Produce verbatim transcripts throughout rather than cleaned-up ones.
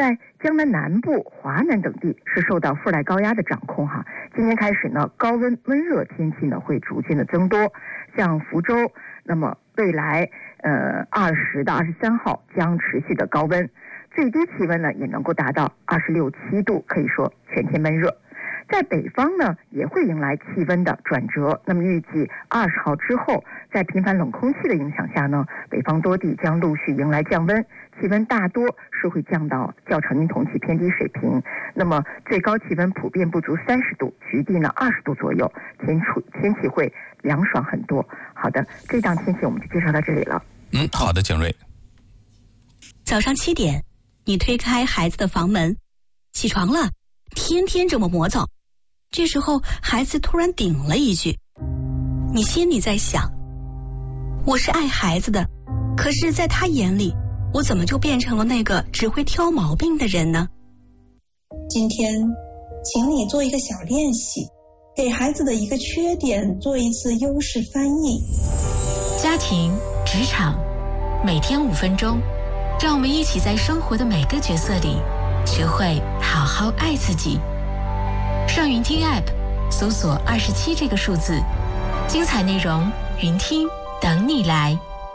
在江南南部、华南等地是受到副带高压的掌控哈。今天开始呢，高温温热天气呢会逐渐的增多，像福州，那么未来呃二十到二十三号将持续的高温，最低气温呢也能够达到二十六七度，可以说全天闷热。在北方呢，也会迎来气温的转折。那么预计二十号之后，在频繁冷空气的影响下呢，北方多地将陆续迎来降温，气温大多是会降到较常年同期偏低水平。那么最高气温普遍不足三十度，局地呢二十度左右，天气天气会凉爽很多。好的，这档天气我们就介绍到这里了。 嗯，好的，景瑞。 早上七点，你推开孩子的房门，起床了，天天这么磨蹭。这时候孩子突然顶了一句，你心里在想，我是爱孩子的，可是在他眼里，我怎么就变成了那个只会挑毛病的人呢？ 今天请你做一个小练习，给孩子的一个缺点做一次优势翻译。 家庭、职场，每天五分钟，让我们一起在生活的每个角色里学会好好爱自己。上云听 App 搜索二十七这个数字，精彩内容云听等你来。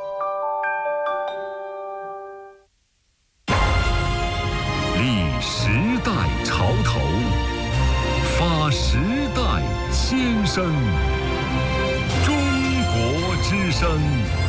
立时代潮头，发时代先声，中国之声。